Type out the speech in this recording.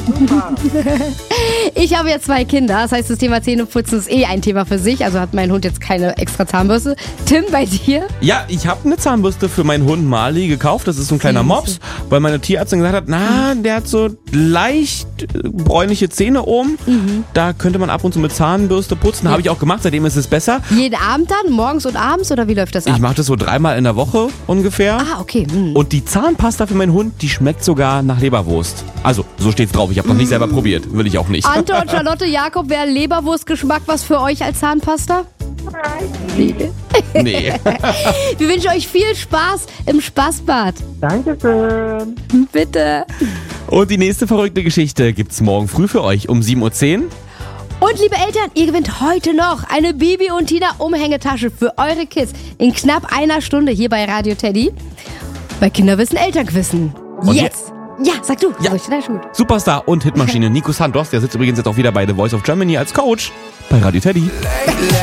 super. Ich habe ja 2 Kinder, das heißt, das Thema Zähneputzen ist ein Thema für sich. Also hat mein Hund jetzt keine extra Zahnbürste. Tim, bei dir? Ja, ich habe eine Zahnbürste für meinen Hund Marley gekauft. Das ist so ein kleiner Mops, weil meine Tierärztin gesagt hat, der hat so leicht bräunliche Zähne oben. Da könnte man ab und zu mit Zahnbürste putzen. Habe ich auch gemacht, seitdem ist es besser. Jeden Abend dann? Morgens und abends? Oder wie läuft das ab? Ich mache das so 3-mal in der Woche ungefähr. Ah, okay. Und die Zahnpasta für meinen Hund, die schmeckt sogar nach Leberwurst. Also, so steht's drauf. Ich habe noch nicht selber probiert. Will ich auch nicht. Anton, Charlotte, Jakob, wäre Leberwurstgeschmack was für euch als Zahnpasta? Nee. Wir wünschen euch viel Spaß im Spaßbad. Dankeschön. Bitte. Und die nächste verrückte Geschichte gibt's morgen früh für euch um 7.10 Uhr. Und liebe Eltern, ihr gewinnt heute noch eine Bibi und Tina Umhängetasche für eure Kids in knapp einer Stunde hier bei Radio Teddy. Bei Kinderwissen, Elternquissen. Und Jetzt. Ja, sag du. Ja. Superstar und Hitmaschine Nico Santos, der sitzt übrigens jetzt auch wieder bei The Voice of Germany als Coach bei Radio Teddy.